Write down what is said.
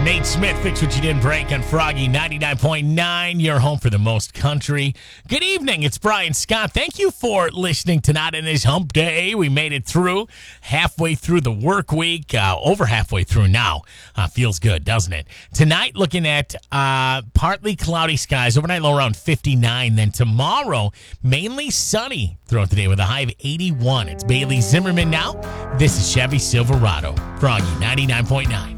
Nate Smith, Fix What You Didn't Break on Froggy 99.9, your home for the most country. Good evening, it's Brian Scott. Thank you for listening tonight on this hump day. We made it through, halfway through the work week, over halfway through now. Feels good, doesn't it? Tonight, looking at partly cloudy skies, overnight low around 59. Then tomorrow, mainly sunny throughout the day with a high of 81. It's Bailey Zimmerman now. This is Chevy Silverado, Froggy 99.9.